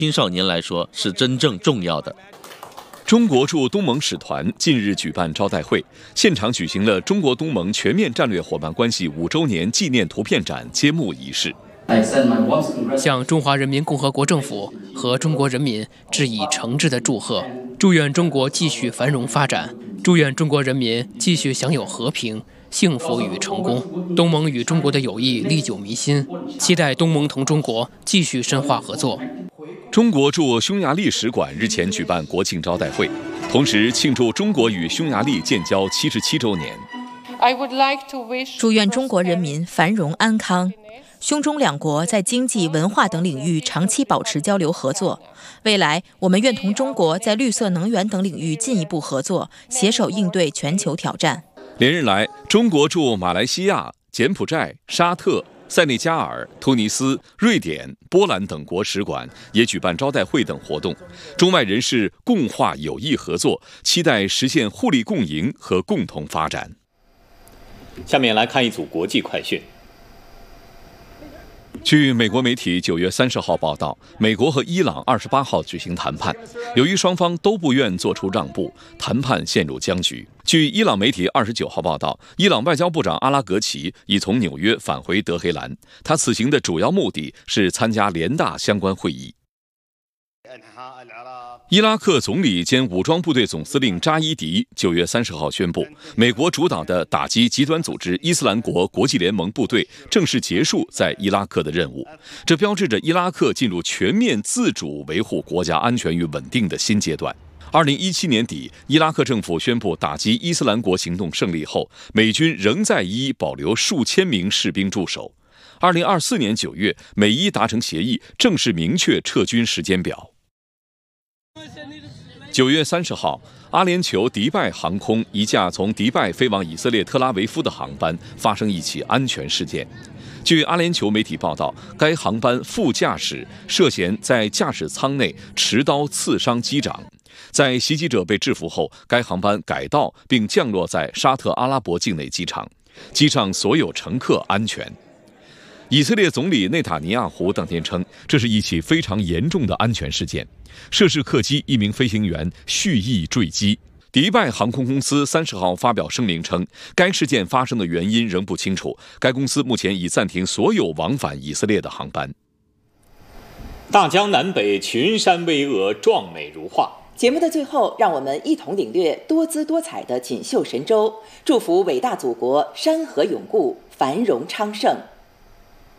青少年来说是真正重要的。 中国驻东盟使团近日举办招待会，现场举行了中国东盟全面战略伙伴关系5周年纪念图片展揭幕仪式。 向中华人民共和国政府和中国人民致以诚挚的祝贺，祝愿中国继续繁荣发展，祝愿中国人民继续享有和平、幸福与成功。东盟与中国的友谊历久弥新，期待东盟同中国继续深化合作。 中国驻匈牙利使馆日前举办国庆招待会，同时庆祝中国与匈牙利建交77周年。 祝愿中国人民繁荣安康。匈中两国在经济、文化等领域长期保持交流合作。未来，我们愿同中国在绿色能源等领域进一步合作，携手应对全球挑战。 连日来，中国驻马来西亚、柬埔寨、沙特、塞内加尔、突尼斯、瑞典、波兰等国使馆也举办招待会等活动，中外人士共话友谊合作，期待实现互利共赢和共同发展。 下面来看一组国际快讯。 据美国媒体9月30号报道，美国和伊朗28号举行谈判，由于双方都不愿做出让步，谈判陷入僵局。据伊朗媒体29号报道，伊朗外交部长阿拉格齐已从纽约返回德黑兰，他此行的主要目的是参加联大相关会议。伊拉克总理兼武装部队总司令扎伊迪9月30号宣布，美国主导的打击极端组织伊斯兰国国际联盟部队正式结束在伊拉克的任务，这标志着伊拉克进入全面自主维护国家安全与稳定的新阶段。2017年底，伊拉克政府宣布打击伊斯兰国行动胜利后，美军仍在伊保留数千名士兵驻守。2024年9月，美伊达成协议，正式明确撤军时间表。9月30号，阿联酋迪拜航空一架从迪拜飞往以色列特拉维夫的航班发生一起安全事件。据阿联酋媒体报道，该航班副驾驶涉嫌在驾驶舱内持刀刺伤机长。在袭击者被制服后，该航班改道并降落在沙特阿拉伯境内机场，机上所有乘客安全。以色列总理内塔尼亚胡当天称，这是一起非常严重的安全事件，涉事客机一名飞行员蓄意坠机。迪拜航空公司30号发表声明称，该事件发生的原因仍不清楚，该公司目前已暂停所有往返以色列的航班。 大江南北，群山巍峨，壮美如画。 节目的最后，让我们一同领略多姿多彩的锦绣神州，祝福伟大祖国山河永固，繁荣昌盛。